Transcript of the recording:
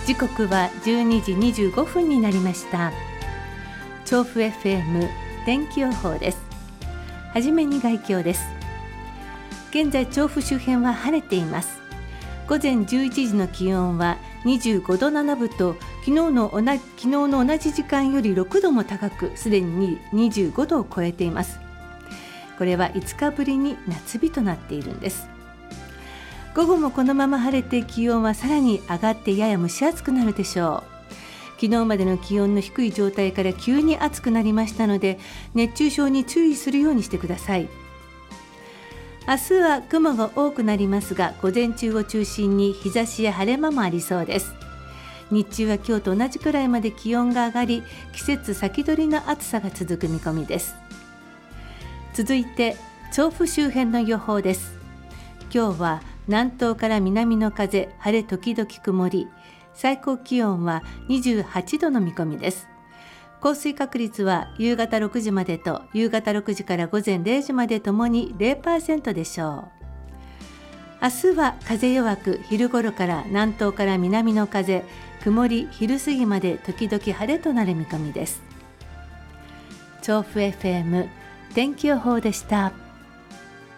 時刻は12時25分になりました。調布 FM 天気予報です。はじめに概況です。現在調布周辺は晴れています。午前11時の気温は25度7分と昨日の同じ時間より6度も高く、すでに25度を超えています。これは5日ぶりに夏日となっているんです。午後もこのまま晴れて気温はさらに上がってやや蒸し暑くなるでしょう。昨日までの気温の低い状態から急に暑くなりましたので、熱中症に注意するようにしてください。明日は雲が多くなりますが、午前中を中心に日差しや晴れ間もありそうです。日中は今日と同じくらいまで気温が上がり、季節先取りの暑さが続く見込みです。続いて調布周辺の予報です。今日は南東から南の風、晴れ時々曇り、最高気温は28度の見込みです。降水確率は夕方6時までと夕方6時から午前0時までともに 0% でしょう。明日は風弱く、昼頃から南東から南の風、曇り、昼過ぎまで時々晴れとなる見込みです。調布 FM 天気予報でした。